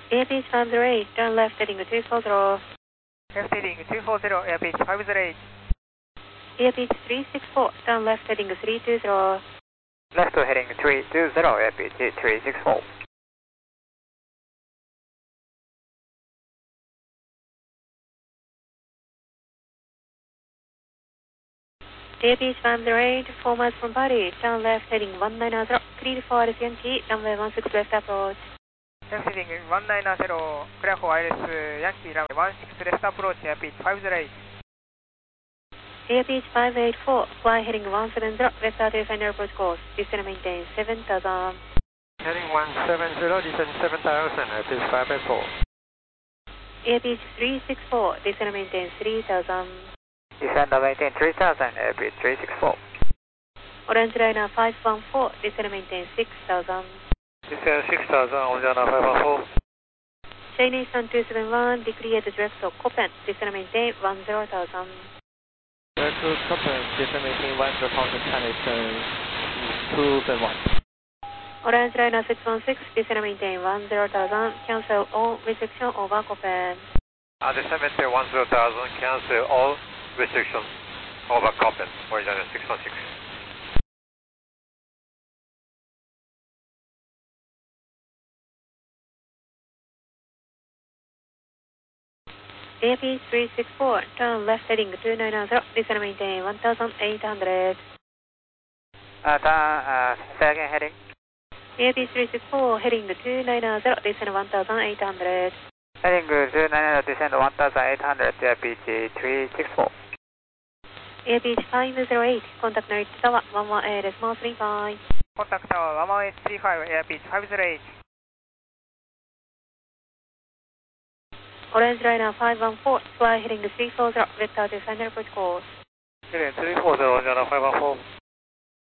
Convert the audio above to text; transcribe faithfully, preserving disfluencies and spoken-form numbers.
Airbus five zero eight, turn left heading two four zero. Left heading two four zero, Airbus five zero eight. Airbus three six four, turn left heading three two zero. Left heading three two zero, Airbus three six four. Airbus five zero eight, four miles from Paris, turn left heading one nine zero, clear for R S Yankee, runway one six left approach. Left heading one nine zero, clear for I L S Yankee, runway one six left approach, Airbus five zero eight. Airbus five eight four, fly heading one seven zero, vector to final approach course, descend and maintain seven thousand. Heading one seven zero, descend seven thousand, Airbus five eight four. Airbus three six four, descend and maintain three thousand. Descend and maintain three thousand, Airbus three six four. Orange Liner five one four, descend and maintain six thousand. Descend six thousand, Orange Liner five one four. Chinese Sun two seven one, declare the direct to Copen, descend and maintain one zero thousand. Direct to Copen, descend and maintain one zero thousand, Chinese two seven one. Orange Liner six one six, descend and maintain one zero thousand, cancel all restriction over Copen. Uh, descend and maintain one zero thousand, cancel all restrictions over Copen, Orange Liner six one six. Airbus three six four, turn left heading two nine zero, descend and maintain one thousand eight hundred. Uh, turn, uh, second heading. Airbus three six four, heading two nine zero, descend one thousand eight hundred. Heading two nine zero, descend one thousand eight hundred, Airbus three six four. Airbus five zero eight, contact Narita Tower one one eight small three five. Contact tower one one eight three five, Airbus five zero eight. Orange Liner five one four, fly heading three four zero, vector to final approach course. Heading three four zero, Orange Liner five one four.